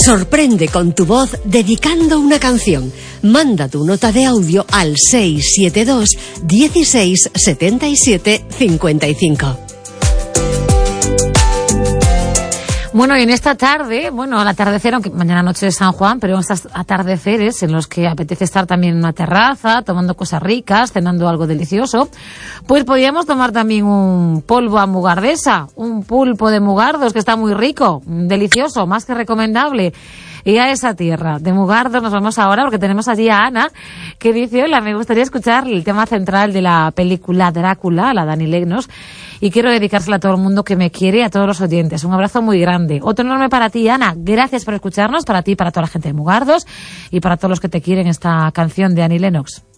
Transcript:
Sorprende con tu voz dedicando una canción. Manda tu nota de audio al 672 16 77 55. Bueno, y en esta tarde, al atardecer, aunque mañana noche es San Juan, pero en estos atardeceres en los que apetece estar también en una terraza, tomando cosas ricas, cenando algo delicioso, pues podríamos tomar también un polvo a mugardesa, un pulpo de mugardos que está muy rico, delicioso, más que recomendable. Y a esa tierra de Mugardos nos vamos ahora porque tenemos allí a Ana que dice: hola, me gustaría escuchar el tema central de la película Drácula, la Dani Legnos, y quiero dedicársela a todo el mundo que me quiere y a todos los oyentes. Un abrazo muy grande. Otro enorme para ti, Ana. Gracias por escucharnos, para ti y para toda la gente de Mugardos y para todos los que te quieren esta canción de Annie Lennox.